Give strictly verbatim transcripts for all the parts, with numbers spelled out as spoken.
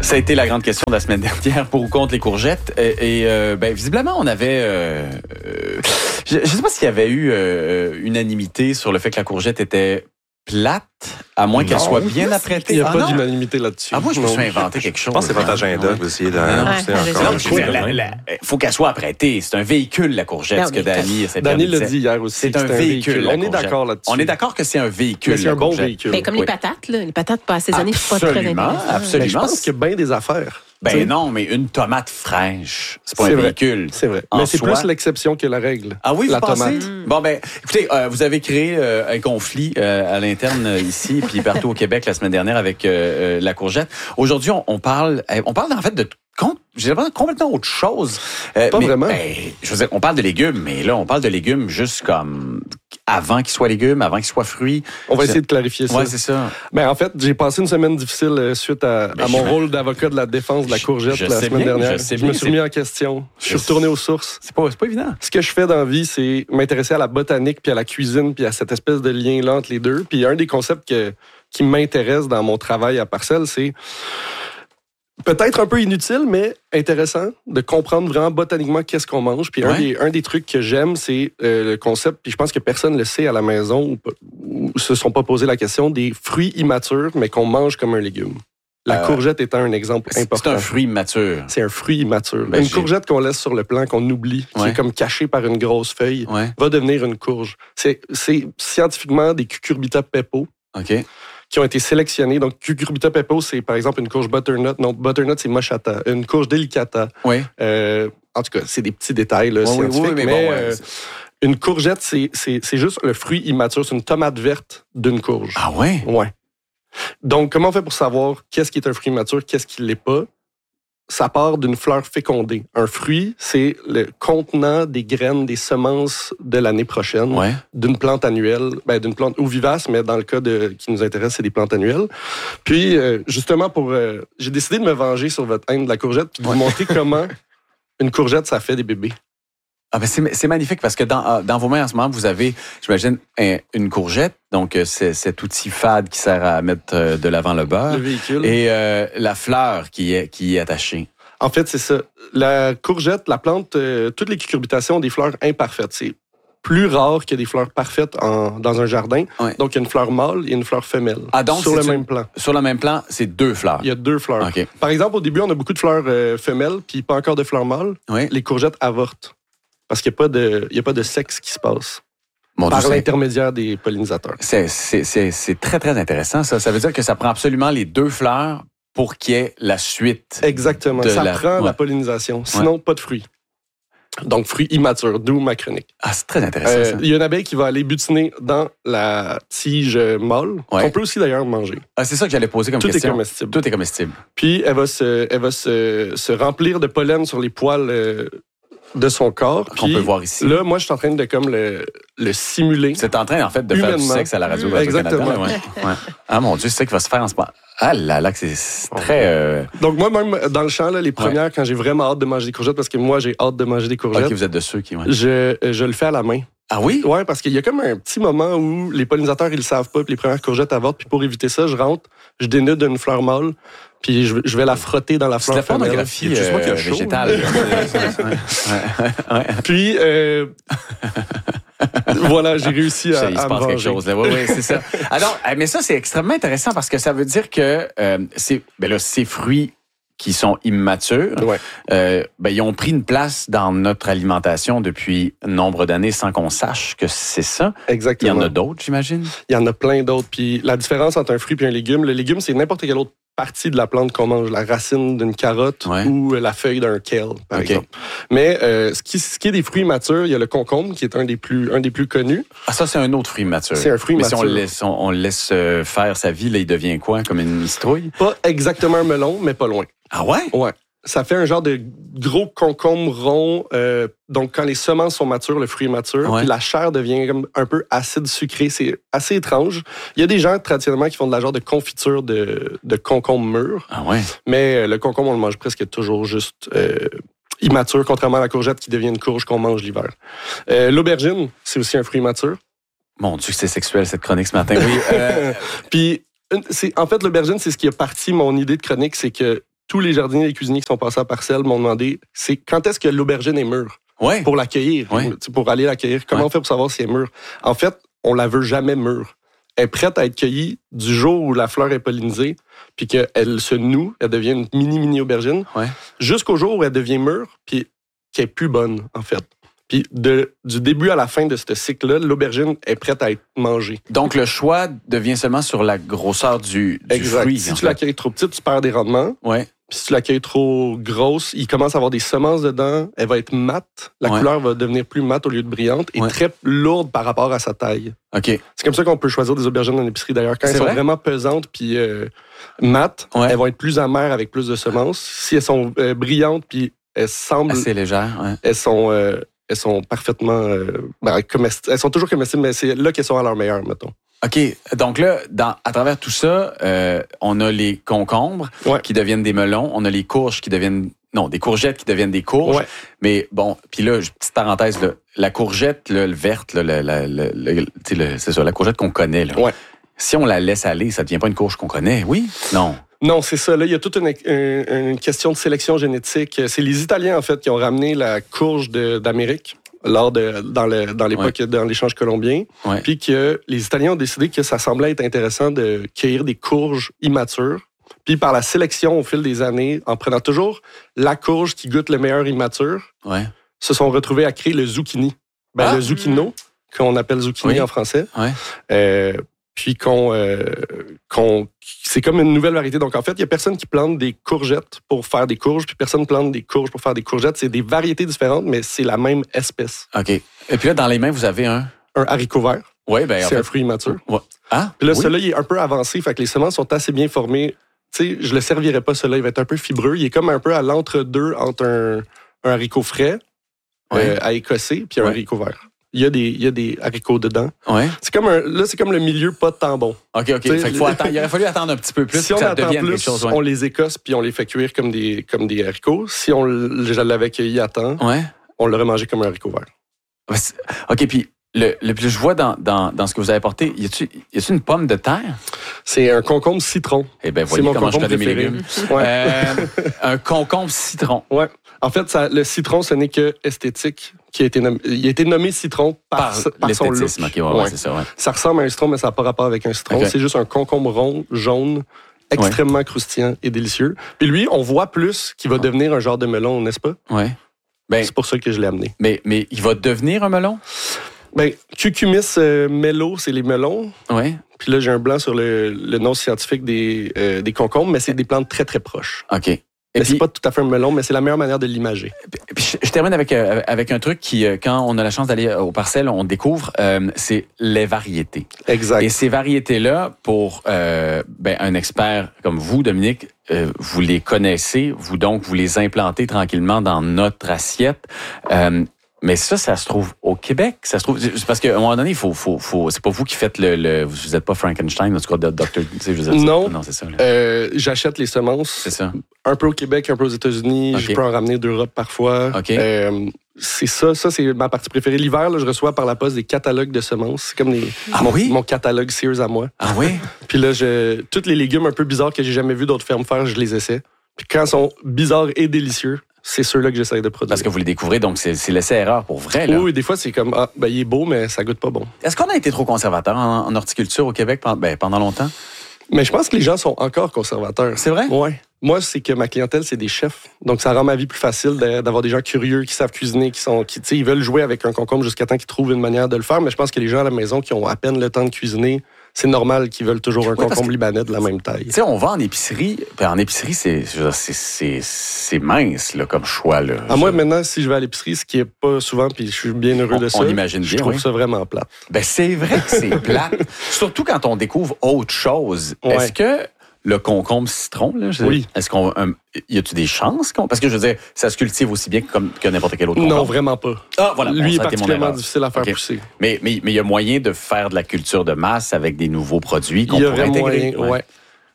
Ça a été la grande question de la semaine dernière pour ou contre les courgettes. Et, et euh, ben, visiblement, on avait... Euh, euh, je ne sais pas s'il y avait eu euh, unanimité sur le fait que la courgette était plate, à moins qu'elle Non, soit bien apprêtée. Il n'y a ah, pas non? d'unanimité là-dessus. Ah, moi, je me Non. suis inventé quelque chose. Je pense que c'est votre agenda Ouais. que vous essayez de... Non, non, ouais, c'est ouais, encore Non, une je veux dire, chose. la- la- faut qu'elle soit apprêtée. C'est un véhicule, la courgette, Ben ce que oui, Dani essaie de Danny dire. l'a dit hier aussi. C'est que un c'était véhicule, la On est courgette. d'accord là-dessus. On est d'accord que c'est un véhicule. Mais c'est un la bon courgette. véhicule. Ben, comme Oui. les patates, là. Les patates pas ces années, c'est pas très Absolument, intéressant. Mais je absolument. pense qu'il y a bien des affaires. Ben T'sais, non, mais une tomate fraîche, c'est pas C'est un vrai. véhicule. C'est vrai. En Mais c'est soi. plus l'exception que la règle. Ah oui, vous La pensez? tomate. Bon, ben, écoutez, euh, vous avez créé euh, un conflit euh, à l'interne euh, ici, puis partout au Québec la semaine dernière avec euh, euh, la courgette. Aujourd'hui, on, on parle, euh, on parle en fait de com- j'ai l'impression complètement autre chose. Euh, Pas mais, vraiment. ben, je veux dire, on parle de légumes, mais là, on parle de légumes juste comme avant qu'ils soient légumes, avant qu'ils soient fruits. On va C'est- essayer de clarifier ça. Ouais, c'est ça. Ben, en fait, j'ai passé une semaine difficile euh, suite à, Ben, à mon je- rôle d'avocat de la défense de la Je- courgette je la sais semaine bien, dernière. je sais me bien, suis c'est- remis en question. Je suis Je- retourné aux sources. C'est pas, c'est pas évident. Ce que je fais dans la vie, c'est m'intéresser à la botanique, puis à la cuisine, puis à cette espèce de lien-là entre les deux. Puis un des concepts que, qui m'intéresse dans mon travail à Parcelles, c'est peut-être un peu inutile, mais intéressant de comprendre vraiment botaniquement qu'est-ce qu'on mange. Puis un, Ouais. des, un des trucs que j'aime, c'est euh, le concept, puis je pense que personne ne le sait à la maison ou, ou se sont pas posé la question, des fruits immatures, mais qu'on mange comme un légume. La Euh, courgette étant un exemple C'est important. c'est un fruit mature. C'est un fruit immature. Ben, une j'ai- courgette qu'on laisse sur le plan, qu'on oublie, qui Ouais. est comme cachée par une grosse feuille, Ouais. va devenir une courge. C'est, c'est scientifiquement des cucurbita pepo OK. qui ont été sélectionnés. Donc, cucurbita pepo, c'est par exemple une courge butternut. Non, butternut, c'est mochata. Une courge delicata. Oui. Euh, en tout cas, c'est des petits détails là, Oui, oui, scientifiques. oui, mais mais bon, ouais, euh, c'est- une courgette, c'est, c'est, c'est juste le fruit immature. C'est une tomate verte d'une courge. Ah ouais? Ouais. Donc, comment on fait pour savoir qu'est-ce qui est un fruit mature, qu'est-ce qui ne l'est pas? Ça part d'une fleur fécondée. Un fruit, c'est le contenant des graines, des semences de l'année prochaine Ouais. d'une plante annuelle, ben, d'une plante ou vivace, mais dans le cas de, qui nous intéresse, c'est des plantes annuelles. Puis, euh, justement, pour, euh, j'ai décidé de me venger sur votre haine de la courgette puis de vous montrer comment une courgette, ça fait des bébés. Ah ben c'est, c'est magnifique parce que dans, dans vos mains en ce moment, vous avez, j'imagine, un- une courgette. Donc, euh, c'est cet outil fade qui sert à mettre euh, de l'avant le beurre. Le véhicule. Et euh, la fleur qui est, qui est attachée. En fait, c'est ça. La courgette, la plante, euh, toutes les cucurbitacées ont des fleurs imparfaites. C'est plus rare qu'il y ait des fleurs parfaites en, dans un jardin. Ouais. Donc, il y a une fleur mâle et une fleur femelle Ah, donc, sur c'est le une- même plan. Sur le même plan, c'est deux fleurs. Il y a deux fleurs. OK. Par exemple, au début, on a beaucoup de fleurs euh, femelles puis pas encore de fleurs mâles. Oui. Les courgettes avortent parce qu'il n'y a, pas de- il y a pas de sexe qui se passe Mon Dieu, par c'est, l'intermédiaire des pollinisateurs. c'est, c'est, c'est, c'est très, très intéressant, ça. Ça veut dire que ça prend absolument les deux fleurs pour qu'il y ait la suite. Exactement. De Ça la- prend ouais. la pollinisation. Sinon, pas de fruits. Donc, fruits immatures, d'où ma chronique. Ah, c'est très intéressant, Euh, ça. Il y a une abeille qui va aller butiner dans la tige mâle, Ouais. qu'on peut aussi d'ailleurs manger. Ah, c'est ça que j'allais poser comme Tout est question. comestible. Tout est comestible. Puis elle va se, elle va se, se remplir de pollen sur les poils euh, de son corps. Qu'on Puis peut voir ici. Là, moi, je suis en train de comme le, le simuler. Vous êtes en train, en fait, de faire du Humainement. sexe à la radio Mmh, Radio-Canada. exactement. Ouais. Ouais. Ah, mon Dieu, c'est ça qui va se faire en ce moment. Ah là là, que c'est c'est très... euh, Donc moi, même dans le champ, là, les premières, quand j'ai vraiment hâte de manger des courgettes, parce que moi, j'ai hâte de manger des courgettes, OK, vous êtes de ceux qui... Ouais. je, je le fais à la main. Ah oui? Ouais, parce qu'il y a comme un petit moment où les pollinisateurs, ils le savent pas, puis les premières courgettes avortent, puis pour éviter ça, je rentre, je dénude une fleur mâle, puis je, je vais la frotter dans la C'est de fleur la femelle. pornographie Il y a juste moi qui a euh, chaud. végétale. Ouais, ouais, ouais. Puis, euh, voilà, j'ai réussi à, Ça, il se à me passe quelque venger. chose. Oui, oui, c'est ça. Alors, euh, mais ça, c'est extrêmement intéressant parce que ça veut dire que euh, c'est, ben là, ces fruits qui sont immatures, Ouais. euh, ben, ils ont pris une place dans notre alimentation depuis nombre d'années sans qu'on sache que c'est ça. Il y Exactement. en a d'autres, j'imagine. Il y en a plein d'autres. Puis la différence entre un fruit et un légume, le légume, c'est n'importe quelle autre partie de la plante qu'on mange, la racine d'une carotte Ouais. ou la feuille d'un kale, par OK. exemple. Mais euh, ce, qui, ce qui est des fruits matures, il y a le concombre, qui est un des plus, un des plus connus. Ah, ça, c'est un autre fruit mature. C'est un fruit Mais si on mature. le laisse, on, on le laisse euh, faire sa vie, là, il devient quoi? Comme une citrouille? Pas exactement un melon, mais pas loin. Ah ouais? Ouais. Ça fait un genre de gros concombre rond. euh, donc, quand les semences sont matures, le fruit est mature. Ouais. Puis la chair devient comme un peu acide sucré. C'est assez étrange. Il y a des gens, traditionnellement, qui font de la genre de confiture de, de concombre mûr. Ah ouais? Mais euh, le concombre, on le mange presque toujours juste euh, immature, contrairement à la courgette qui devient une courge qu'on mange l'hiver. Euh, l'aubergine, c'est aussi un fruit mature. Mon Dieu, que c'est sexuel, cette chronique ce matin. Oui. euh, Puis, une- c'est, en fait, l'aubergine, c'est ce qui a parti mon idée de chronique, c'est que tous les jardiniers et les cuisiniers qui sont passés à parcelle m'ont demandé, c'est quand est-ce que l'aubergine est mûre? Ouais. Pour l'accueillir, Ouais. pour aller l'accueillir. Comment Ouais. on fait pour savoir si elle est mûre? En fait, on la veut jamais mûre. Elle est prête à être cueillie du jour où la fleur est pollinisée, puis qu'elle se noue, elle devient une mini-mini aubergine, Ouais. jusqu'au jour où elle devient mûre, puis qu'elle est plus bonne, en fait. Puis de, du début à la fin de ce cycle-là, l'aubergine est prête à être mangée. Donc, le choix devient seulement sur la grosseur du, du Exact. fruit. Si en tu fait. l'accueilles trop petite, tu perds des rendements. Ouais. Puis si tu l'accueilles trop grosse, il commence à avoir des semences dedans. Elle va être mate. La Ouais. couleur va devenir plus mate au lieu de brillante et Ouais. très lourde par rapport à sa taille. OK. C'est comme ça qu'on peut choisir des aubergines en épicerie d'ailleurs. Quand C'est elles sont vrai? vraiment pesantes puis euh, mates, Ouais. elles vont être plus amères avec plus de semences. Si elles sont euh, brillantes puis elles semblent, Assez légère, ouais. elles sont, euh, elles sont parfaitement, euh, ben, comesti- elles sont toujours comestibles, mais c'est là qu'elles sont à leur meilleur, mettons. OK. Donc là, dans, à travers tout ça, euh, on a les concombres Ouais. qui deviennent des melons. On a les courges qui deviennent... Non, des courgettes qui deviennent des courges. Ouais. Mais bon, puis là, petite parenthèse, là, la courgette là, le verte, là, la, la, la, la- tu sais, le- c'est ça, la courgette qu'on connaît. Là. Ouais. Si on la laisse aller, ça devient pas une courge qu'on connaît, oui? Non. Non, c'est ça. Là, il y a toute une, une- une question de sélection génétique. C'est les Italiens, en fait, qui ont ramené la courge de- d'Amérique lors de, dans, le, dans l'époque, dans l'échange colombien. Ouais. Puis que les Italiens ont décidé que ça semblait être intéressant de cueillir des courges immatures. Puis par la sélection au fil des années, en prenant toujours la courge qui goûte le meilleur immature, Ouais. se sont retrouvés à créer le zucchini. Ben, Ah! le zucchino, qu'on appelle zucchini Oui. en français. Ouais. Euh, puis qu'on, euh, qu'on, c'est comme une nouvelle variété. Donc en fait, il y a personne qui plante des courgettes pour faire des courges, puis personne plante des courges pour faire des courgettes. C'est des variétés différentes, mais c'est la même espèce. OK. Et puis là, dans les mains, vous avez un... Un haricot vert, Oui, ben en c'est fait... un fruit immature. Ouais. Ah? Puis là, oui? celui-là, il est un peu avancé, fait que les semences sont assez bien formées. Tu sais, je le servirais pas, celui-là. Il va être un peu fibreux. Il est comme un peu à l'entre-deux entre un, un haricot frais Ouais. euh, à écosser puis un Ouais. haricot vert. Il y a des, il y a des haricots dedans. Ouais. C'est comme un, là, c'est comme le milieu pas de temps bon. OK, OK. T'sais, Fait qu'il faut attendre, il aurait fallu attendre un petit peu plus Si pour on que ça attend devienne plus, quelque chose. Ouais. on les écosse puis on les fait cuire comme des, comme des haricots. Si on l- je l'avais cueilli à temps, Ouais. on l'aurait mangé comme un haricot vert. Ouais, c'est- OK, puis le, le, puis je vois dans, dans, dans ce que vous avez porté, y a-tu y a-tu une pomme de terre? C'est un concombre citron. Eh bien, C'est voyez mon comment je concombre connais mes préféré. légumes. Ouais. Euh, un concombre citron. Ouais. En fait, ça, le citron, ce n'est que esthétique. Qui a été nommé, il a été nommé citron par, Par, par son look. l'esthétisme. OK, ouais, ouais, Ouais. c'est ça, ouais. Ça ressemble à un citron, mais ça n'a pas rapport avec un citron. Ok. C'est juste un concombre rond, jaune, extrêmement croustillant et délicieux. Puis lui, on voit plus qu'il va devenir un genre de melon, n'est-ce pas? Ouais. Ben, C'est pour ça que je l'ai amené. mais, mais il va devenir un melon? Ben, Cucumis euh, mello, c'est les melons. Oui. Puis là, j'ai un blanc sur le, le nom scientifique des, euh, des concombres, mais c'est des plantes très, très proches. OK. Et Mais puis, c'est pas tout à fait un melon, mais c'est la meilleure manière de l'imager. puis je, je termine avec, euh, avec un truc qui, euh, quand on a la chance d'aller aux parcelles, on découvre, euh, c'est les variétés. Exact. Et ces variétés-là, pour euh, ben, un expert comme vous, Dominique, euh, vous les connaissez, vous donc vous les implantez tranquillement dans notre assiette. Euh, mais ça, ça se trouve au Québec. Ça se trouve c'est parce qu'à un moment donné, il faut, faut, faut, c'est pas vous qui faites le, le vous n'êtes pas Frankenstein, en tout cas, docteur. Non. non, c'est ça. Là. Euh, j'achète les semences. C'est ça. Un peu au Québec, un peu aux États-Unis. Ok. Je peux en ramener d'Europe parfois. Ok. Euh, c'est ça, ça c'est ma partie préférée. L'hiver, là, je reçois par la poste des catalogues de semences. C'est comme des, Ah mon, oui? mon catalogue Sears à moi. Ah oui? Puis là, je, tous les légumes un peu bizarres que j'ai jamais vu d'autres fermes faire, je les essaie. Puis quand ils sont bizarres et délicieux, c'est ceux-là que j'essaie de produire. Parce que vous les découvrez, donc c'est, c'est l'essai-erreur pour vrai. Là. Oui, des fois, c'est comme, ah, ben, il est beau, mais ça goûte pas bon. Est-ce qu'on a été trop conservateur en, en horticulture au Québec pendant, ben, pendant longtemps? Mais je pense que les gens sont encore conservateurs. C'est vrai? Ouais. Moi, c'est que ma clientèle, c'est des chefs. Donc, ça rend ma vie plus facile de- d'avoir des gens curieux qui savent cuisiner, qui sont, qui, tu sais, ils veulent jouer avec un concombre jusqu'à temps qu'ils trouvent une manière de le faire. Mais je pense que les gens à la maison qui ont à peine le temps de cuisiner, c'est normal qu'ils veulent toujours un Oui, parce concombre que- libanais de la même taille. Tu sais, on va en épicerie. Ben, en épicerie, c'est, je veux dire, c'est, c'est, c'est mince là, comme choix. Là. À moi, maintenant, si je vais à l'épicerie, ce qui est pas souvent, puis je suis bien heureux On- de ça, on imagine je bien, trouve oui. ça vraiment plate. Ben, c'est vrai que c'est plate. Surtout quand on découvre autre chose. Ouais. Est-ce que le concombre citron, là, je- Oui. est-ce qu'on, um, y a-tu des chances qu'on, parce que je veux dire, ça se cultive aussi bien que, comme, que n'importe quel autre concombre. Non, vraiment pas. Ah, voilà. Lui Bon, est ça a été mon particulièrement erreur. difficile à faire Ok. pousser. Mais mais mais il y a moyen de faire de la culture de masse avec des nouveaux produits qu'on Il y pourrait aurait intégrer. moyen, ouais.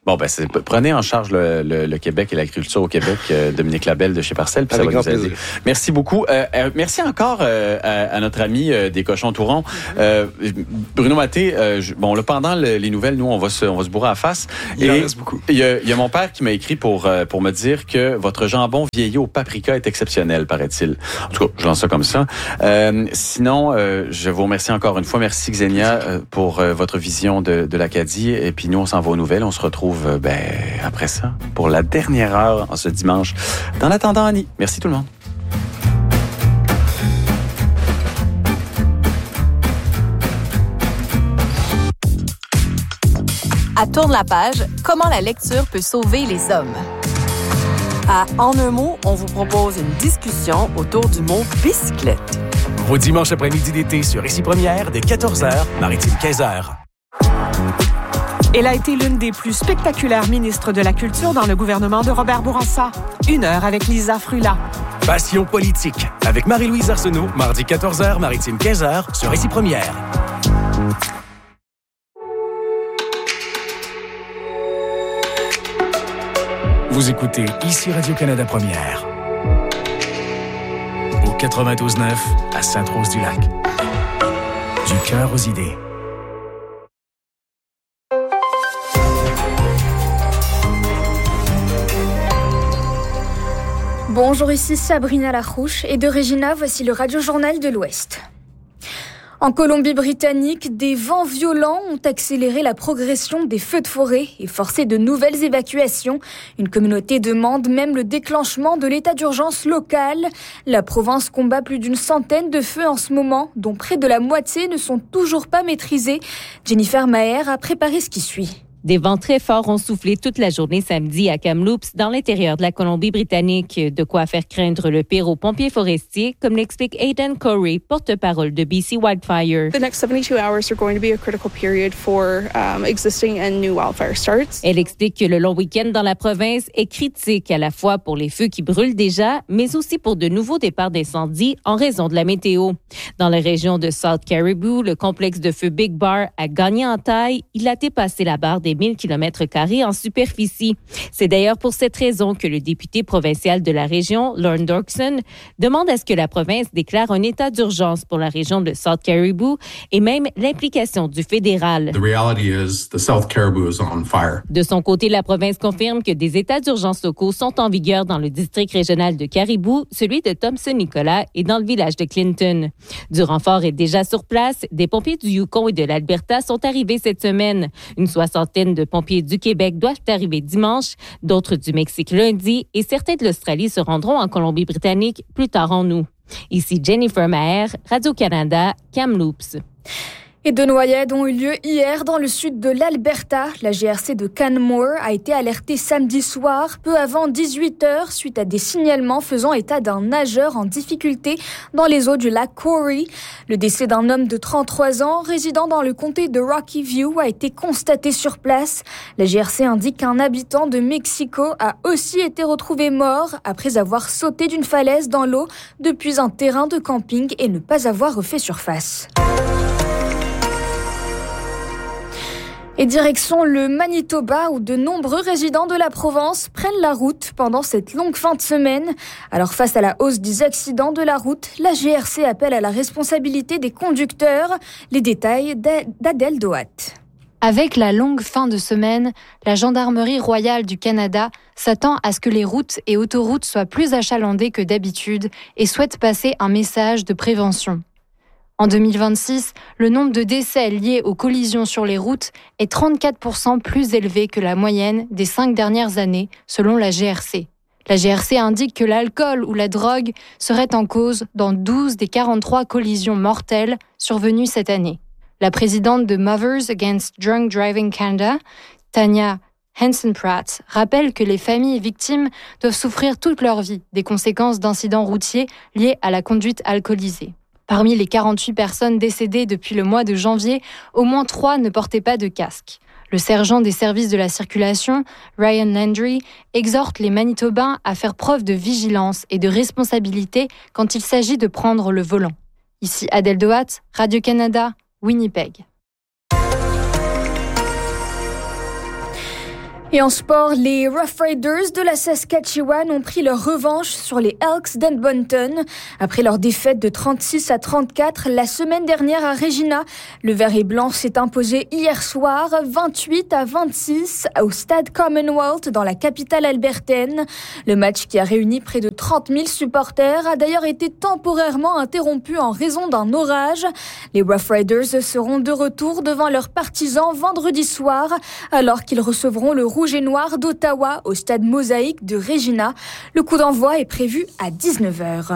Bon, ben, c'est, prenez en charge le, le, le Québec et l'agriculture au Québec, euh, Dominique Labelle de chez Parcelles, puis ça va nous aider. Merci beaucoup. Euh, euh, merci encore euh, à, à notre ami euh, des Cochons Tourons. Euh, Bruno Maté, euh, je, bon, là, pendant le, les nouvelles, nous, on va se, on va se bourrer à la face. Il et en reste beaucoup. Il y, a, il y a mon père qui m'a écrit pour, euh, pour me dire que votre jambon vieilli au paprika est exceptionnel, paraît-il. En tout cas, je lance ça comme ça. Euh, sinon, euh, je vous remercie encore une fois. Merci, Xenia, euh, pour euh, votre vision de, de l'Acadie. Et puis, nous, on s'en va aux nouvelles. On se retrouve Ben, après ça, pour la dernière heure en ce dimanche. Dans l'attendant, Annie. Merci tout le monde. À Tourne la page, comment la lecture peut sauver les hommes. À En un mot, on vous propose une discussion autour du mot bicyclette. Vos dimanches après-midi d'été sur Ici Première, dès quatorze heures, Maritime quinze heures. Elle a été l'une des plus spectaculaires ministres de la Culture dans le gouvernement de Robert Bourassa. Une heure avec Lisa Frula. Passion politique, avec Marie-Louise Arsenault, mardi quatorze heures, Maritime quinze heures, sur Ici Première. Vous écoutez Ici Radio-Canada Première. Au quatre-vingt-douze neuf, à Sainte-Rose-du-Lac. Du cœur aux idées. Bonjour, ici Sabrina Larouche et de Regina, voici le Radio-Journal de l'Ouest. En Colombie-Britannique, des vents violents ont accéléré la progression des feux de forêt et forcé de nouvelles évacuations. Une communauté demande même le déclenchement de l'état d'urgence local. La province combat plus d'une centaine de feux en ce moment, dont près de la moitié ne sont toujours pas maîtrisés. Jennifer Maher a préparé ce qui suit. Des vents très forts ont soufflé toute la journée samedi à Kamloops, dans l'intérieur de la Colombie-Britannique. De quoi faire craindre le pire aux pompiers forestiers, comme l'explique Aidan Corey, porte-parole de B C Wildfire. The next seventy-two hours are going to be a critical period for um, existing and new wildfire starts. Elle explique que le long week-end dans la province est critique à la fois pour les feux qui brûlent déjà, mais aussi pour de nouveaux départs d'incendie en raison de la météo. Dans la région de South Caribou, le complexe de feu Big Bar a gagné en taille. Il a dépassé la barre des mille kilomètres carrés en superficie. C'est d'ailleurs pour cette raison que le député provincial de la région, Lorne Dorkson, demande à ce que la province déclare un état d'urgence pour la région de South Caribou et même l'implication du fédéral. The reality is the South Caribou is on fire. De son côté, la province confirme que des états d'urgence locaux sont en vigueur dans le district régional de Caribou, celui de Thompson-Nicolas et dans le village de Clinton. Du renfort est déjà sur place. Des pompiers du Yukon et de l'Alberta sont arrivés cette semaine. Une soixantaine de pompiers du Québec doivent arriver dimanche, d'autres du Mexique lundi et certains de l'Australie se rendront en Colombie-Britannique plus tard en août. Ici Jennifer Maher, Radio-Canada, Kamloops. Et deux noyades ont eu lieu hier dans le sud de l'Alberta. La G R C de Canmore a été alertée samedi soir, peu avant dix-huit heures, suite à des signalements faisant état d'un nageur en difficulté dans les eaux du lac Corey. Le décès d'un homme de trente-trois ans, résidant dans le comté de Rocky View, a été constaté sur place. La G R C indique qu'un habitant de Mexico a aussi été retrouvé mort après avoir sauté d'une falaise dans l'eau depuis un terrain de camping et ne pas avoir refait surface. Et direction le Manitoba où de nombreux résidents de la Provence prennent la route pendant cette longue fin de semaine. Alors face à la hausse des accidents de la route, la G R C appelle à la responsabilité des conducteurs. Les détails d'Adèle Doat. Avec la longue fin de semaine, la Gendarmerie royale du Canada s'attend à ce que les routes et autoroutes soient plus achalandées que d'habitude et souhaite passer un message de prévention. En deux mille vingt-six, le nombre de décès liés aux collisions sur les routes est trente-quatre pour cent plus élevé que la moyenne des cinq dernières années, selon la G R C. La G R C indique que l'alcool ou la drogue serait en cause dans douze des quarante-trois collisions mortelles survenues cette année. La présidente de Mothers Against Drunk Driving Canada, Tanya Hansen-Pratt, rappelle que les familles victimes doivent souffrir toute leur vie des conséquences d'incidents routiers liés à la conduite alcoolisée. Parmi les quarante-huit personnes décédées depuis le mois de janvier, au moins trois ne portaient pas de casque. Le sergent des services de la circulation, Ryan Landry, exhorte les Manitobains à faire preuve de vigilance et de responsabilité quand il s'agit de prendre le volant. Ici Adèle Doat, Radio-Canada, Winnipeg. Et en sport, les Rough Riders de la Saskatchewan ont pris leur revanche sur les Elks d'Edmonton. Après leur défaite de trente-six à trente-quatre la semaine dernière à Regina, le vert et blanc s'est imposé hier soir vingt-huit à vingt-six au stade Commonwealth dans la capitale albertaine. Le match qui a réuni près de trente mille supporters a d'ailleurs été temporairement interrompu en raison d'un orage. Les Rough Riders seront de retour devant leurs partisans vendredi soir alors qu'ils recevront le Rouge et Noir d'Ottawa au stade Mosaïque de Regina. Le coup d'envoi est prévu à dix-neuf heures.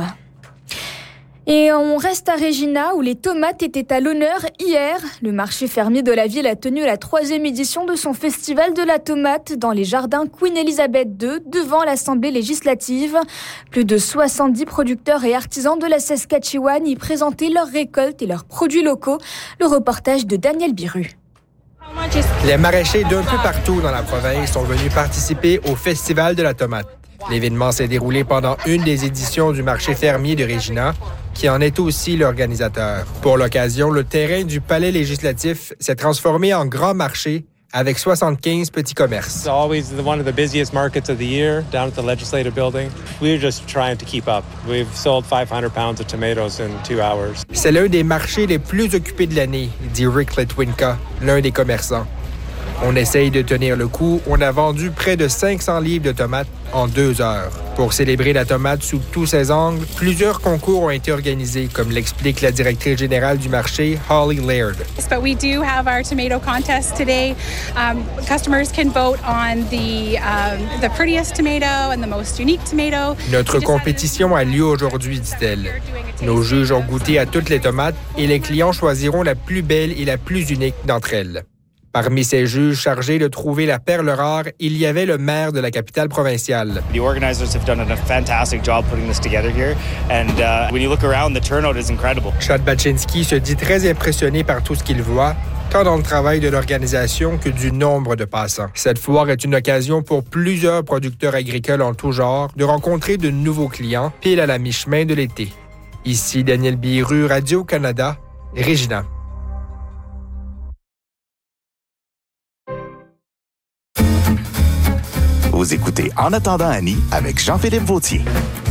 Et on reste à Regina où les tomates étaient à l'honneur hier. Le marché fermier de la ville a tenu la troisième édition de son festival de la tomate dans les jardins Queen Elizabeth deux devant l'Assemblée législative. Plus de soixante-dix producteurs et artisans de la Saskatchewan y présentaient leurs récoltes et leurs produits locaux. Le reportage de Daniel Biru. Les maraîchers d'un peu partout dans la province sont venus participer au Festival de la tomate. L'événement s'est déroulé pendant une des éditions du marché fermier de Regina, qui en est aussi l'organisateur. Pour l'occasion, le terrain du palais législatif s'est transformé en grand marché avec soixante-quinze petits commerces. It's always one of the busiest markets of the year down at the legislative building. We're just trying to keep up. We've sold five hundred pounds of tomatoes in two hours. C'est l'un des marchés les plus occupés de l'année, dit Rick Letwinka, l'un des commerçants. On essaye de tenir le coup. On a vendu près de cinq cents livres de tomates en deux heures. Pour célébrer la tomate sous tous ses angles, plusieurs concours ont été organisés, comme l'explique la directrice générale du marché, Holly Laird. But we do have our tomato contest today. Um, customers can vote on the um, the prettiest tomato and the most unique tomato. Notre compétition a lieu aujourd'hui, dit-elle. Nos juges ont goûté à toutes les tomates et les clients choisiront la plus belle et la plus unique d'entre elles. Parmi ces juges chargés de trouver la perle rare, il y avait le maire de la capitale provinciale. The organizers have done a fantastic job putting this together here, and uh, when you look around, the turnout is incredible. Chad Baczynski se dit très impressionné par tout ce qu'il voit, tant dans le travail de l'organisation que du nombre de passants. Cette foire est une occasion pour plusieurs producteurs agricoles en tout genre de rencontrer de nouveaux clients, pile à la mi-chemin de l'été. Ici Daniel Biru, Radio-Canada, Regina. Vous écoutez En attendant Annie avec Jean-Philippe Vautier.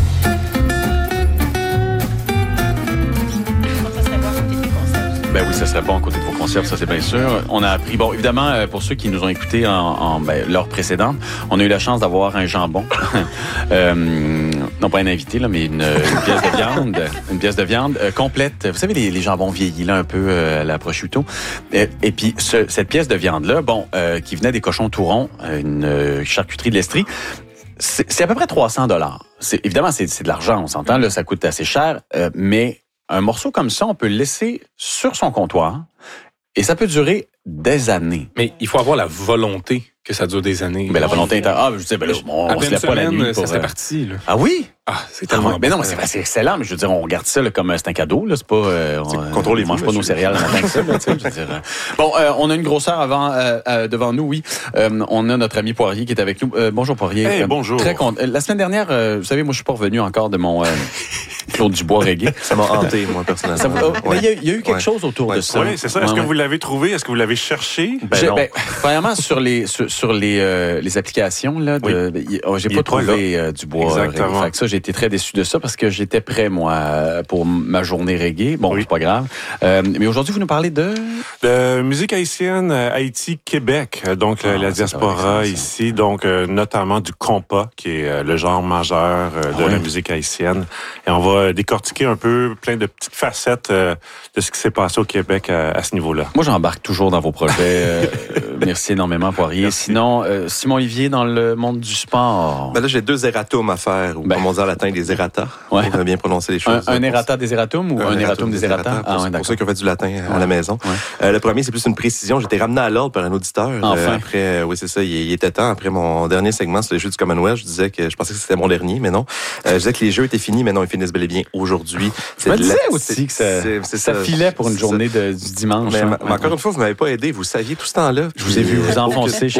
Ben oui, ça serait bon à côté de vos conserves, ça c'est bien sûr. On a appris, bon, évidemment, pour ceux qui nous ont écoutés en, en ben, l'heure précédente, on a eu la chance d'avoir un jambon. euh, non pas un invité, là, mais une, une pièce de viande, une pièce de viande euh, complète. Vous savez, les, les jambons vieillis, là, un peu euh, à la prosciutto. Et, et puis, ce, cette pièce de viande-là, bon, euh, qui venait des cochons tourons, une euh, charcuterie de l'Estrie, c'est, c'est à peu près trois cents dollars. C'est, évidemment, c'est, c'est de l'argent, on s'entend, là, ça coûte assez cher, euh, mais un morceau comme ça, on peut le laisser sur son comptoir et ça peut durer des années. Mais il faut avoir la volonté que ça dure des années. Ben, la volonté est... Ah, je sais, ben là, on, on se lève pas la nuit pour... Ça c'est parti, là. Ah oui? Ah, c'est tellement... Ah, mais non, c'est, c'est excellent, mais je veux dire, on regarde ça là, comme c'est un cadeau, là, c'est pas... Euh, on contrôle ne mange pas nos céréales le matin que ça, là, tu sais, je veux dire. Bon, euh, on a une grosseur avant, euh, euh, devant nous, oui. Euh, on a notre ami Poirier qui est avec nous. Euh, bonjour, Poirier. Hey, bonjour. Très content. La semaine dernière, euh, vous savez, moi, je suis pas revenu encore de mon... Euh, Claude Dubois reggae. Ça m'a hanté, moi, personnellement. Ça, oh, ouais. Il y, a, il y a eu quelque ouais. chose autour ouais. de ça. Oui, c'est ça. Est-ce ouais, que ouais. vous l'avez trouvé? Est-ce que vous l'avez cherché? Ben, non. Ben, premièrement, sur les sur, sur les euh, les applications là, de, oui. ben, oh, j'ai il pas trouvé euh, Dubois reggae. Fait que ça, j'ai été très déçu de ça parce que j'étais prêt moi pour ma journée reggae. Bon, oui. c'est pas grave. Euh, mais aujourd'hui, vous nous parlez de de musique haïtienne, Haïti, Québec. Donc ah, la diaspora ici, donc euh, notamment du compas, qui est euh, le genre majeur euh, de ah, oui. la musique haïtienne. Et on va décortiquer un peu plein de petites facettes euh, de ce qui s'est passé au Québec à, à ce niveau-là. Moi, j'embarque toujours dans vos projets. Euh, merci énormément, Poirier. Merci. Sinon, euh, Simon Olivier, dans le monde du sport. Ben là, j'ai deux erratums à faire, ou ben. comme on dit en latin, des errata. Ouais. Pour bien prononcer les choses. Un, un errata des erratums ou un, un erratum des errata? Pour, ah, ouais, pour ceux qui ont fait du latin à ouais. la maison. Ouais. Euh, le premier, c'est plus une précision. J'étais ramené à l'ordre par un auditeur. Enfin. Euh, après, euh, oui, c'est ça, il, il était temps. Après mon dernier segment sur les Jeux du Commonwealth, je disais que je pensais que c'était mon dernier, mais non. Euh, je disais que les Jeux étaient finis, mais non, ils finissent bel et bien aujourd'hui. Je me disais aussi que ça, c'est, c'est ça, ça filait pour une journée de, du dimanche. Mais, hein. mais encore une fois, vous m'avez pas aidé. Vous saviez tout ce temps-là. Je vous ai vu vous enfoncer chaque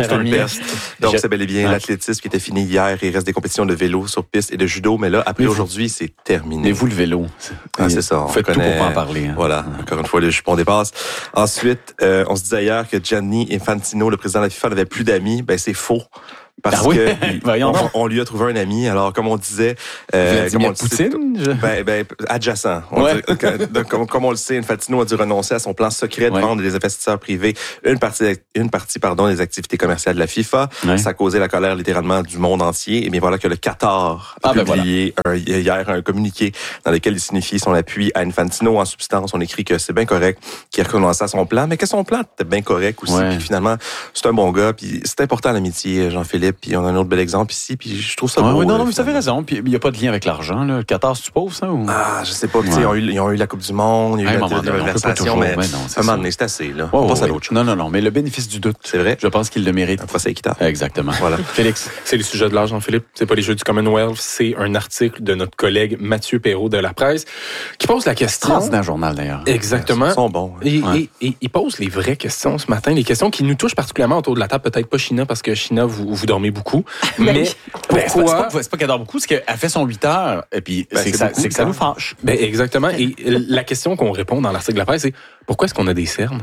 Aaron Best. Donc, c'est bel et bien ouais. l'athlétisme qui était fini hier. Il reste des compétitions de vélo sur piste et de judo, mais là, après aujourd'hui, c'est terminé. Mais vous, le vélo. Ah, c'est ça. On fait tout pour pas en parler. Hein. Voilà. Encore une fois, le jupon dépasse. Ensuite, euh, on se disait hier que Gianni Infantino, le président de la FIFA, n'avait plus d'amis. Ben, c'est faux. Parce ah oui? que on, on lui a trouvé un ami. Alors, comme on disait, euh, comme on Poutine, disait, ben, ben, adjacent. On ouais. dit, que, comme, comme on le sait, Infantino a dû renoncer à son plan secret de ouais. vendre des investisseurs privés une partie, une partie, pardon, des activités commerciales de la FIFA. Ouais. Ça a causé la colère littéralement du monde entier. Et bien voilà que le Qatar a ah, publié ben voilà. un, hier un communiqué dans lequel il signifie son appui à Infantino. En substance, on écrit que c'est bien correct, qu'il a renoncé à son plan, mais que son plan était bien correct aussi. Ouais. Puis finalement, c'est un bon gars. Puis c'est important l'amitié, Jean-Philippe. Puis on a un autre bel exemple ici, puis je trouve ça ah, beau. Oui, non, non, vous avez raison. Puis il n'y a pas de lien avec l'argent. Là. Le Qatar, tu supposes, ça? Ou... Ah, je sais pas. Ouais. Ils, ont eu, ils ont eu la Coupe du Monde, il y a eu la, la conversation, mais ouais, non, c'est un moment donné, c'est assez. Là. Oh, on passe oui. à l'autre chose. Non, non, non, mais le bénéfice du doute, c'est vrai. Je pense qu'il le mérite. Un procès équitable. Exactement. Voilà. Félix. C'est le sujet de l'âge, Jean-Philippe. C'est pas les Jeux du Commonwealth, c'est un article de notre collègue Mathieu Perrault de La Presse qui pose la question... C'est dans un journal, d'ailleurs. Exactement. Ils sont bons. Et, ouais. et, et il pose les vraies questions ce matin, les questions qui nous touchent particulièrement autour de la table. Peut-être pas China, parce que China, vous, vous dormez beaucoup, mais... Ben, c'est pas, c'est pas qu'elle dort beaucoup, c'est qu'elle fait son huit heures, et puis ben, c'est, c'est, que ça, c'est que ça nous fâche. Ben, exactement. Et la question qu'on répond dans l'article de La Presse, c'est pourquoi est-ce qu'on a des cernes?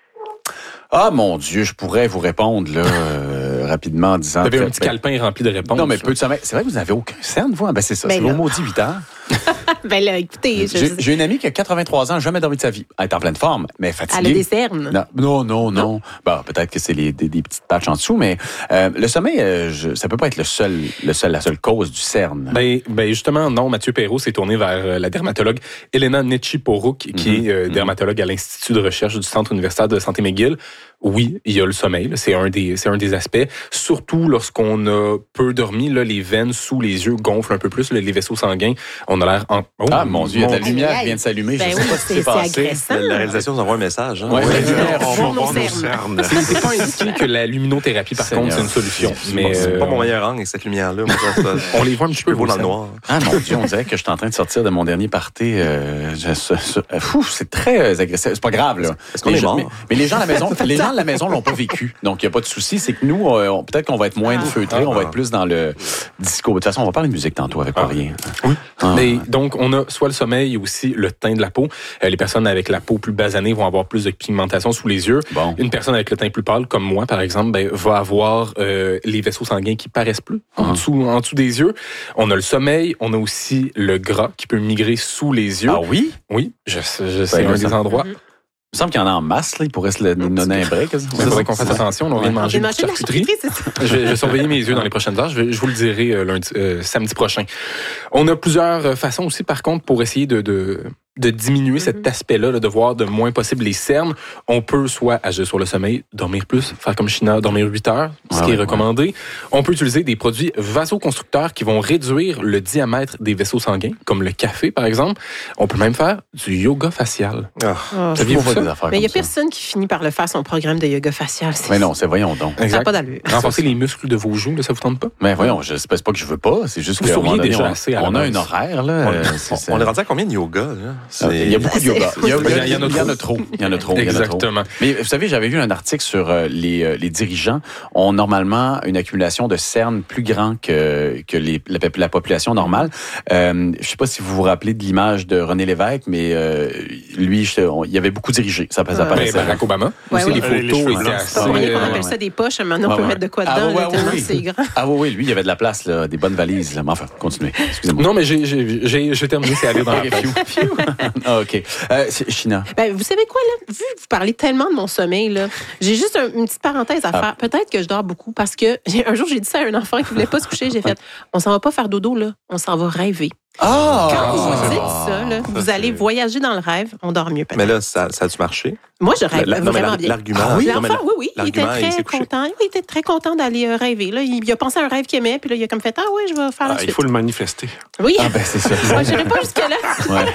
Ah, mon Dieu, je pourrais vous répondre, là, euh, rapidement en disant... Vous avez un petit ben, calepin rempli de réponses. Non, mais peu de sommeil. C'est vrai que vous n'avez aucun cerne, vous? Ben, c'est ça. Ben c'est là. Au maudit huit heures. Ben là, écoutez... J'ai, j'ai une amie qui a quatre-vingt-trois ans, jamais dormi de sa vie. Elle est en pleine forme, mais fatiguée. Elle a des cernes. Non, non, non. non. Bon, peut-être que c'est les, des, des petites patchs en dessous, mais euh, le sommeil, euh, je, ça peut pas être le seul, le seul, la seule cause du cerne. Ben, ben justement, non. Mathieu Perrault s'est tourné vers la dermatologue Elena Nechiporuk, qui mm-hmm. est euh, dermatologue à l'Institut de recherche du Centre universitaire de santé McGill. Oui, il y a le sommeil, là, c'est un des c'est un des aspects. Surtout lorsqu'on a peu dormi, là, les veines sous les yeux gonflent un peu plus, là, les vaisseaux sanguins. On a l'air en... oh, ah mon Dieu, il y a de la lumière qui vient de s'allumer. Ben je oui, sais pas c'est, ce qui s'est passé. Agressant. La, la réalisation nous envoie un message. Hein? Ouais, ouais, ouais, on va voir nos cernes. C'est, c'est pas indiqué que la luminothérapie, par Seigneur. contre, c'est une solution. C'est, mais c'est euh... pas mon meilleur angle, cette lumière-là. Moi, ça, ça, on les voit un petit peu beau dans le noir. Ah mon Dieu, on dirait que je suis en train de sortir de mon dernier party. Euh, je, ce, ce, fou, c'est très agressif. C'est pas grave là. Est-ce qu'on est mort? Mais, mais les gens à la maison, les gens de la maison l'ont pas vécu. Donc il y a pas de souci. C'est que nous, on, peut-être qu'on va être moins ah, feutrés, ah, on va être plus dans le disco. De toute façon, on va parler de musique tantôt avec ah. rien. Oui. Ah. Mais donc on a soit le sommeil et aussi le teint de la peau. Euh, les personnes avec la peau plus basanée vont avoir plus de pigmentation sous les yeux. Bon. Une personne avec le teint plus pâle, comme moi par exemple, ben, va avoir euh, les vaisseaux sanguins qui paraissent plus en, ah. dessous, en dessous des yeux. On a le sommeil, on a aussi le gras qui peut migrer sous les yeux. Ah oui? Oui, je, je, c'est ben, un des endroits. Mm-hmm. Il me semble qu'il y en a en masse, là. Il pourrait se le donner un break. Il faudrait qu'on fasse attention. On vient de manger de la charcuterie. Je vais, je vais surveiller mes yeux dans les prochaines heures. Je, vais, je vous le dirai euh, lundi, euh, samedi prochain. On a plusieurs façons aussi, par contre, pour essayer de... de de diminuer mm-hmm. cet aspect-là, là, de voir de moins possible les cernes. On peut soit agir sur le sommeil, dormir plus, faire comme China, dormir huit heures, ce ah qui ouais, est recommandé. Ouais. On peut utiliser des produits vasoconstructeurs qui vont réduire le diamètre des vaisseaux sanguins, comme le café, par exemple. On peut même faire du yoga facial. Oh. Oh. Saviez-vous ça? Mais il n'y a personne qui finit par le faire, son programme de yoga facial. C'est... Mais non, c'est voyons donc. Exact. Ça n'a pas d'allure. Renforcer les muscles de vos joues, là, ça vous tente pas? Mais voyons, je sais pas que je veux pas, c'est juste que vous déjà on, assez on a un horaire, là. On, euh, c'est, on est rendu à combien de yoga, là? C'est... Il y a beaucoup de yoga. Il y, a, il, y a, il, y en a il y en a trop. Il y en a trop. Exactement. Mais vous savez, j'avais lu un article sur euh, les, euh, les dirigeants ont normalement une accumulation de cernes plus grand que, que les, la, la population normale. Euh, je sais pas si vous vous rappelez de l'image de René Lévesque, mais euh, lui, je, on, il y avait beaucoup dirigé. Ça, ça apparaissait. Barack Obama. Ouais, aussi, ouais. les photos étaient assez... On appelle ça des poches. Maintenant, on ouais, peut ouais. mettre de quoi dedans. Ah, ouais, là, ouais, oui. C'est grand. Ah oui, oui, lui, il y avait de la place, là, des bonnes valises. Là. Mais enfin, continuez. Excusez-moi. Non, mais j'ai, j'ai, j'ai, j'ai terminé, c'est aller dans la tête. Ah, OK. Euh, China. Ben, vous savez quoi, là? Vu que vous parlez tellement de mon sommeil, là, j'ai juste un, une petite parenthèse à faire. Ah. Peut-être que je dors beaucoup parce que j'ai, un jour, j'ai dit ça à un enfant qui voulait pas se coucher. J'ai fait, on s'en va pas faire dodo, là. On s'en va rêver. Ah! Quand vous dites ça, là, ça, vous c'est... allez voyager dans le rêve, on dort mieux peut-être. Mais là, ça, ça a-tu marché? Moi, je rêve la, vraiment la, bien. L'argument, ah, oui? non, L'enfant, oui, oui, il était très il content. Oui, il était très content d'aller euh, rêver. Là. Il, il a pensé à un rêve qu'il aimait, puis là, il a comme fait, ah oui, je vais faire la ah, suite. Il faut le manifester. Oui. Ah ben, c'est ça. Moi, je n'irai pas jusque-là. Ouais.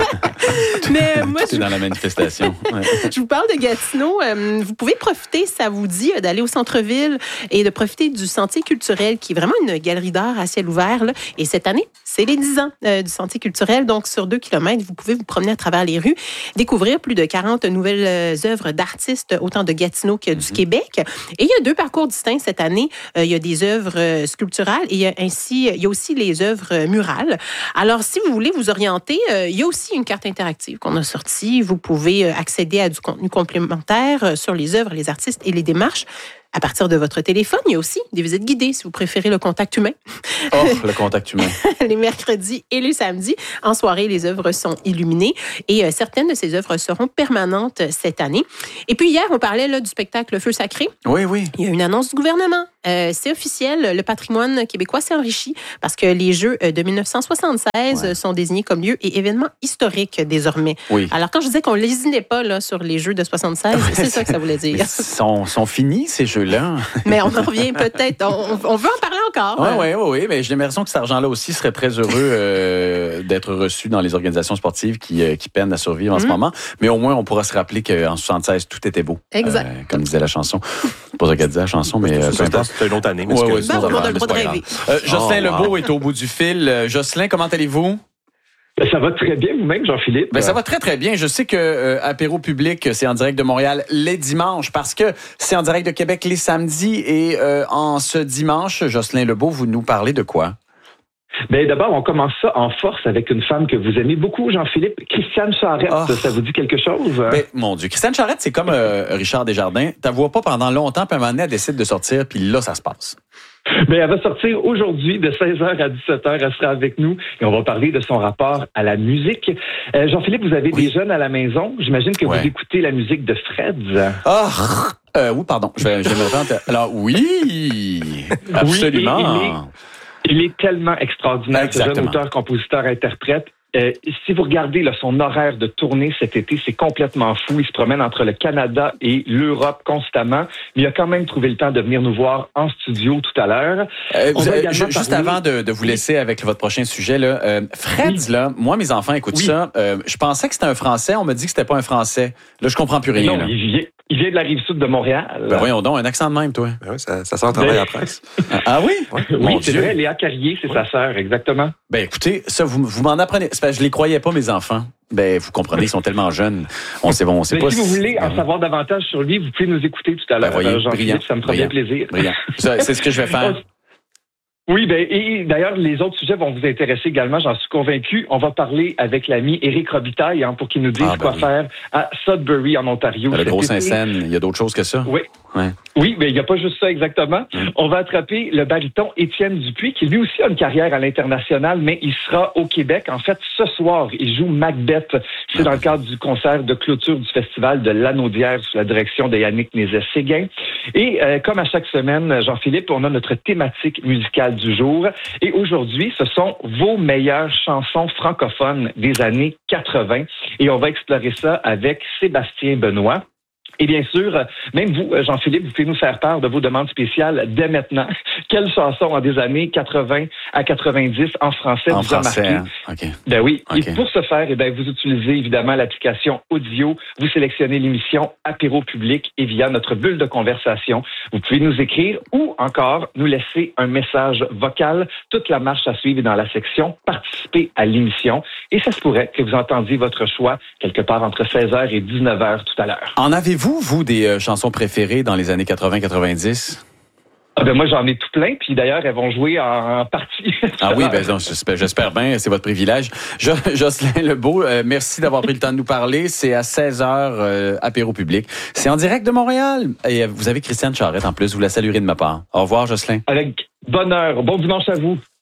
Mais moi, je... dans la manifestation. Ouais. Je vous parle de Gatineau. Euh, vous pouvez profiter, ça vous dit, d'aller au centre-ville et de profiter du Sentier culturel, qui est vraiment une galerie d'art à ciel ouvert. Là. Et cette année, c'est les dix ans. euh, du sentier culturel. Donc, sur deux kilomètres, vous pouvez vous promener à travers les rues, découvrir plus de quarante nouvelles œuvres d'artistes, autant de Gatineau que du mm-hmm. Québec. Et il y a deux parcours distincts cette année. Euh, il y a des œuvres sculpturales et il y a, ainsi, il y a aussi les œuvres murales. Alors, si vous voulez vous orienter, euh, il y a aussi une carte interactive qu'on a sortie. Vous pouvez accéder à du contenu complémentaire sur les œuvres, les artistes et les démarches. À partir de votre téléphone, il y a aussi des visites guidées, si vous préférez le contact humain. Oh, le contact humain. Les mercredis et les samedis. En soirée, les œuvres sont illuminées et euh, certaines de ces œuvres seront permanentes cette année. Et puis hier, on parlait là, du spectacle Feu sacré. Oui, oui. Il y a une annonce du gouvernement. Euh, c'est officiel, le patrimoine québécois s'est enrichi parce que les Jeux de dix-neuf cent soixante-seize ouais. sont désignés comme lieu et événement historique désormais. Oui. Alors, quand je disais qu'on ne lésinait pas là, sur les Jeux de soixante-seize, c'est ça que ça voulait dire. Ils sont, sont finis, ces Jeux-là. Mais on en revient peut-être. On, on veut en parler encore. Oui, oui, oui, oui. Mais j'ai l'impression que cet argent-là aussi serait très heureux euh, d'être reçu dans les organisations sportives qui, euh, qui peinent à survivre en mmh. ce moment. Mais au moins, on pourra se rappeler qu'en soixante-seize, tout était beau. Exact. Euh, comme disait la chanson. Pas ça qu'elle disait la chanson, mais euh, peu importe. C'est une autre année. Mais ouais, que... ouais, ben, on a le droit de rêver. Euh, Jocelyn oh, Lebeau wow. est au bout du fil. Euh, Jocelyn, comment allez-vous? Ça va très bien, vous-même, Jean-Philippe. Ben, ça va très, très bien. Je sais que euh, Apéro Public, c'est en direct de Montréal les dimanches parce que c'est en direct de Québec les samedis. Et euh, en ce dimanche, Jocelyn Lebeau, vous nous parlez de quoi? Ben d'abord, on commence ça en force avec une femme que vous aimez beaucoup, Jean-Philippe, Christiane Charette. Oh. Ça vous dit quelque chose? Ben, mon Dieu, Christiane Charette, c'est comme euh, Richard Desjardins. Tu la vois pas pendant longtemps, puis à un moment donné, elle décide de sortir, puis là, ça se passe. Ben, elle va sortir aujourd'hui de seize heures à dix-sept heures. Elle sera avec nous et on va parler de son rapport à la musique. Euh, Jean-Philippe, vous avez oui. des jeunes à la maison. J'imagine que ouais. vous écoutez la musique de Fred. Ah! Oh, euh, oui, pardon. Je vais, je vais me reprendre. Alors, oui! Absolument. Oui, il, est, il est tellement extraordinaire, Exactement. ce jeune auteur, compositeur, interprète. Euh, si vous regardez là, son horaire de tournée cet été, c'est complètement fou. Il se promène entre le Canada et l'Europe constamment. Mais il a quand même trouvé le temps de venir nous voir en studio tout à l'heure. Euh, vous avez, juste parler... avant de, de vous laisser avec votre prochain sujet, là, euh, Freds, oui. là, moi, mes enfants écoutent oui. ça. Euh, je pensais que c'était un Français. On m'a dit que c'était pas un Français. Là, je comprends plus rien. Non, là. Il, vient, il vient de la Rive-Sud de Montréal. Ben voyons donc, un accent de même, toi. Ben oui, ça, ça sent le travail ben... à la presse. Ah, ah oui? Ouais. Oui, c'est Dieu. vrai. Léa Carrier, c'est oui. sa sœur, exactement. Ben écoutez, ça, vous, vous m'en apprenez. C'est parce que je les croyais pas, mes enfants. Ben, vous comprenez, ils sont tellement jeunes. On sait, bon, on sait Mais pas si, si vous voulez en savoir davantage sur lui, vous pouvez nous écouter tout à l'heure. Ben voyez, Jean-Philippe, ça me fera bien plaisir. Brillant. Ça, c'est ce que je vais faire. Oui, ben et d'ailleurs, les autres sujets vont vous intéresser également, j'en suis convaincu. On va parler avec l'ami Éric Robitaille hein, pour qu'il nous dise ah, ben quoi oui. faire à Sudbury, en Ontario. Ben, le gros Saint-Saëns, il y a d'autres choses que ça. Oui. Ouais. Oui, mais il n'y a pas juste ça exactement. Mmh. On va attraper le baryton Étienne Dupuis, qui lui aussi a une carrière à l'international, mais il sera au Québec. En fait, ce soir, il joue Macbeth. C'est dans le cadre du concert de clôture du festival de l'Anaudière sous la direction de Yannick Nézet-Séguin. Et euh, comme à chaque semaine, Jean-Philippe, on a notre thématique musicale du jour. Et aujourd'hui, ce sont vos meilleures chansons francophones des années quatre-vingt. Et on va explorer ça avec Sébastien Benoît. Et bien sûr, même vous, Jean-Philippe, vous pouvez nous faire part de vos demandes spéciales dès maintenant. Quelles chansons en des années quatre-vingts à quatre-vingt-dix en français en vous français, a marqué? Hein? Okay. Ben oui. Okay. Et pour ce faire, eh ben, vous utilisez évidemment l'application audio. Vous sélectionnez l'émission Apéro Public et via notre bulle de conversation, vous pouvez nous écrire ou encore nous laisser un message vocal. Toute la marche à suivre est dans la section Participer à l'émission. Et ça se pourrait que vous entendiez votre choix quelque part entre seize heures et dix-neuf heures tout à l'heure. En avez-vous Vous, vous, des euh, chansons préférées dans les années quatre-vingts quatre-vingt-dix? Ah ben moi, j'en ai tout plein. Puis d'ailleurs, elles vont jouer en, en partie. Ah oui, ben non, j'espère, j'espère bien. C'est votre privilège. Jo, Jocelyn Lebeau, euh, merci d'avoir pris le temps de nous parler. C'est à seize heures, euh, Apéro Public. C'est en direct de Montréal. Et euh, vous avez Christiane Charette en plus. Vous la saluerez de ma part. Au revoir, Jocelyn. Avec bonheur. Bon dimanche à vous.